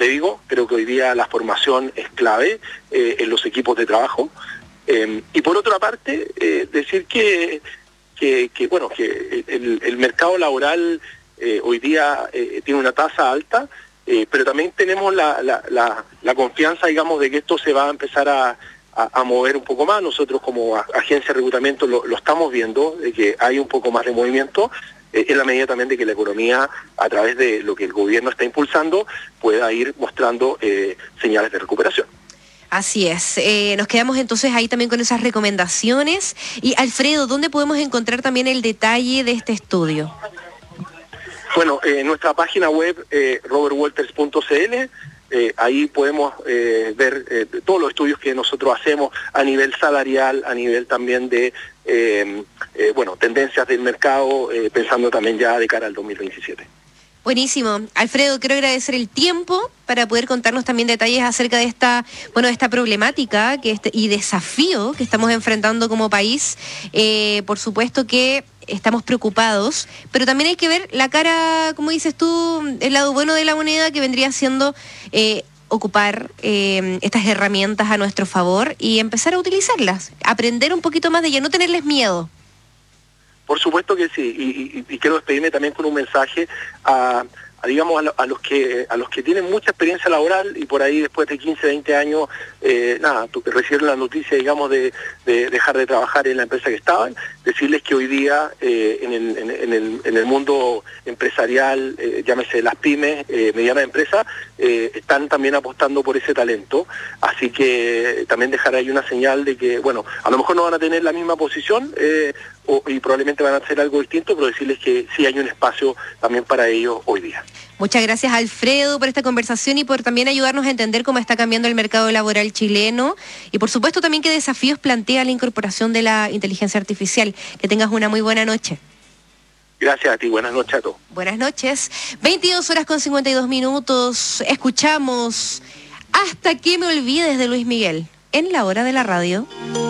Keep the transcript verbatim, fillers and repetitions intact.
te digo, creo que hoy día la formación es clave eh, en los equipos de trabajo. Eh, y por otra parte, eh, decir que, que, que, bueno, que el, el mercado laboral eh, hoy día eh, tiene una tasa alta, eh, pero también tenemos la, la, la, la confianza, digamos, de que esto se va a empezar a, a, a mover un poco más. Nosotros como agencia de reclutamiento lo, lo estamos viendo, de que hay un poco más de movimiento, eh, en la medida también de que la economía, a través de lo que el gobierno está impulsando, pueda ir mostrando eh, señales de recuperación. Así es, eh, nos quedamos entonces ahí también con esas recomendaciones. Y Alfredo, ¿dónde podemos encontrar también el detalle de este estudio? Bueno, en eh, nuestra página web eh, robert walters punto c l, eh, ahí podemos eh, ver eh, todos los estudios que nosotros hacemos a nivel salarial, a nivel también de eh, eh, bueno, tendencias del mercado, eh, pensando también ya de cara al dos mil veintisiete. Buenísimo. Alfredo, quiero agradecer el tiempo para poder contarnos también detalles acerca de esta, bueno, de esta problemática que este, y desafío que estamos enfrentando como país. Eh, por supuesto que estamos preocupados, pero también hay que ver la cara, como dices tú, el lado bueno de la moneda, que vendría siendo eh, ocupar eh, estas herramientas a nuestro favor y empezar a utilizarlas, aprender un poquito más de ellas, no tenerles miedo. Por supuesto que sí, y, y, y quiero despedirme también con un mensaje a, a digamos, a, lo, a los que a los que tienen mucha experiencia laboral y por ahí después de quince, veinte años, eh, nada, recibieron la noticia, digamos, de, de dejar de trabajar en la empresa que estaban, decirles que hoy día eh, en, el, en, en, el, en el mundo empresarial, eh, llámese las pymes, eh, medianas empresas, eh, están también apostando por ese talento, así que también dejar ahí una señal de que, bueno, a lo mejor no van a tener la misma posición, eh, o, y probablemente van a hacer algo distinto, pero decirles que sí hay un espacio también para ellos hoy día. Muchas gracias, Alfredo, por esta conversación y por también ayudarnos a entender cómo está cambiando el mercado laboral chileno y por supuesto también qué desafíos plantea la incorporación de la inteligencia artificial. Que tengas una muy buena noche. Gracias a ti, buenas noches a todos. Buenas noches, veintidós horas con cincuenta y dos minutos, escuchamos Hasta que me olvides de Luis Miguel en la hora de la radio.